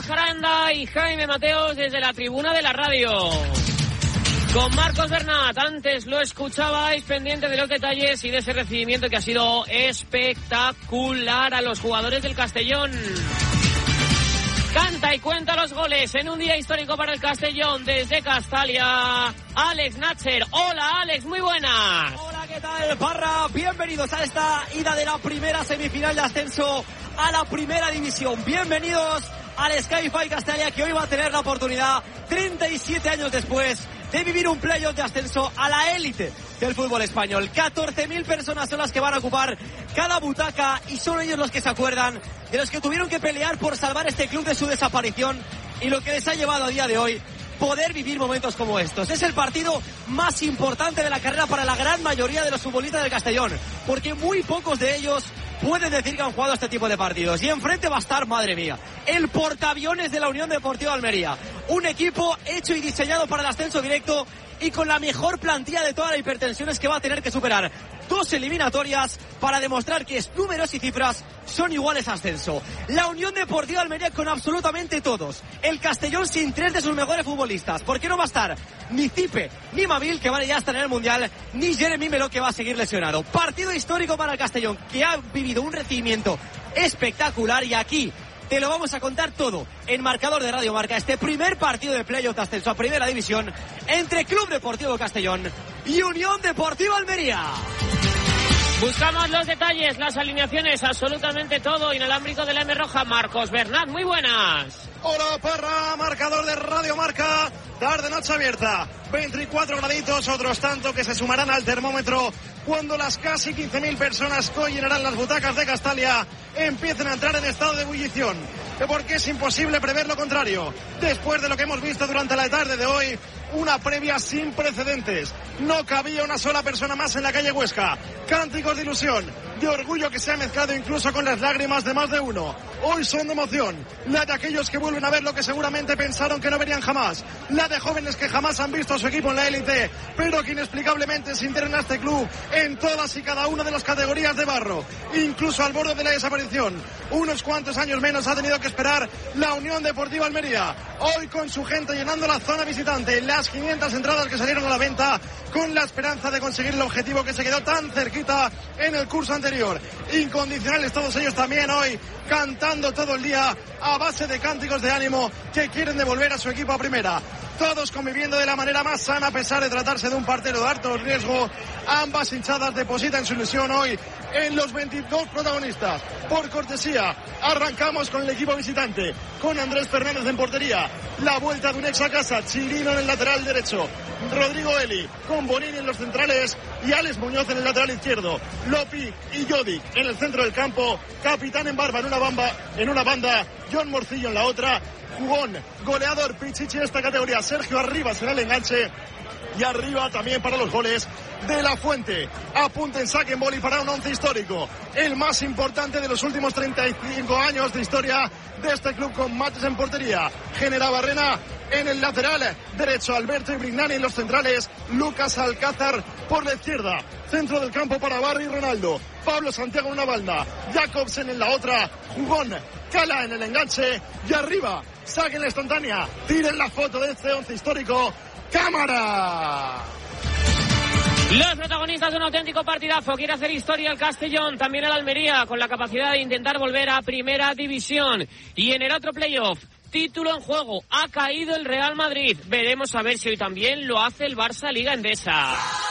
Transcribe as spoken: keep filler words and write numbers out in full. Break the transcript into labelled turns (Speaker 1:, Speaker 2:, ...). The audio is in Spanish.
Speaker 1: Borja Aranda y Jaime Mateos desde la tribuna de la radio. Con Marcos Bernat, antes lo escuchabais, pendiente de los detalles y de ese recibimiento que ha sido espectacular a los jugadores del Castellón. Canta y cuenta los goles en un día histórico para el Castellón desde Castalia. Alex Natcher. Hola Alex, muy buenas.
Speaker 2: Hola, ¿qué tal, Parra? Bienvenidos a esta ida de la primera semifinal de ascenso a la primera división. Bienvenidos al Sky-Fi Castalia, que hoy va a tener la oportunidad, treinta y siete años después, de vivir un playoff de ascenso a la élite del fútbol español. catorce mil personas son las que van a ocupar cada butaca y son ellos los que se acuerdan de los que tuvieron que pelear por salvar este club de su desaparición y lo que les ha llevado a día de hoy poder vivir momentos como estos. Es el partido más importante de la carrera para la gran mayoría de los futbolistas del Castellón, porque muy pocos de ellos pueden decir que han jugado este tipo de partidos. Y enfrente va a estar, madre mía, el portaaviones de la Unión Deportiva Almería. Un equipo hecho y diseñado para el ascenso directo y con la mejor plantilla de toda la hipertensión, es que va a tener que superar dos eliminatorias para demostrar que números y cifras son iguales a ascenso. La Unión Deportiva Almería con absolutamente todos. El Castellón sin tres de sus mejores futbolistas. ¿Por qué no va a estar ni Zipe, ni Mabil, que van a ya estar en el Mundial, ni Jeremy Melo, que va a seguir lesionado? Partido histórico para el Castellón, que ha vivido un recibimiento espectacular, y aquí te lo vamos a contar todo en Marcador de Radio Marca. Este primer partido de playoff de ascenso a Primera División entre Club Deportivo Castellón y Unión Deportiva Almería.
Speaker 1: Buscamos los detalles, las alineaciones, absolutamente todo inalámbrico de la M Roja. Marcos Bernat, muy buenas.
Speaker 3: Hola, Parra, Marcador de Radio Marca, tarde noche abierta, veinticuatro graditos, otros tanto que se sumarán al termómetro cuando las casi quince mil personas que hoy llenarán las butacas de Castalia empiecen a entrar en estado de ebullición, porque es imposible prever lo contrario. Después de lo que hemos visto durante la tarde de hoy, una previa sin precedentes. No cabía una sola persona más en la calle Huesca. Cánticos de ilusión, de orgullo que se ha mezclado incluso con las lágrimas de más de uno. Hoy son de emoción, la de aquellos que vuelven a ver lo que seguramente pensaron que no verían jamás, la de jóvenes que jamás han visto a su equipo en la élite, pero que inexplicablemente se integran a este club en todas y cada una de las categorías de barro, incluso al borde de la desaparición. Unos cuantos años menos ha tenido que esperar la Unión Deportiva Almería, hoy con su gente llenando la zona visitante, las quinientas entradas que salieron a la venta, con la esperanza de conseguir el objetivo que se quedó tan cerquita en el curso anterior. Incondicionales todos ellos también hoy, cantando todo el día a base de cánticos de ánimo que quieren devolver a su equipo a primera. Todos conviviendo de la manera más sana a pesar de tratarse de un partido de alto riesgo. Ambas hinchadas depositan su ilusión hoy en los veintidós protagonistas. Por cortesía, arrancamos con el equipo visitante, con Andrés Fernández en portería, la vuelta de un ex a casa, Chirino en el lateral derecho, Rodrigo Eli con Bonini en los centrales y Alex Muñoz en el lateral izquierdo, Lopi y Jodik en el centro del campo, capitán en barba en una banda, en una banda, John Morcillo en la otra, jugón, goleador, pichichi de esta categoría, Sergio Arribas en el enganche, y arriba también para los goles de La Fuente. Apunten, saquen boli para un once histórico, el más importante de los últimos treinta y cinco años de historia de este club, con Mates en portería, Genera Barrena en el lateral derecho, Alberto y Brignani en los centrales, Lucas Alcázar por la izquierda, centro del campo para Barry y Ronaldo, Pablo Santiago en una banda, Jacobsen en la otra, Jugón, Cala en el enganche, y arriba, saquen la instantánea, tiren la foto de este once histórico. ¡Cámara!
Speaker 1: Los protagonistas de un auténtico partidazo. Quiere hacer historia el Castellón, también el Almería, con la capacidad de intentar volver a Primera División. Y en el otro playoff, título en juego, ha caído el Real Madrid. Veremos a ver si hoy también lo hace el Barça Liga Endesa.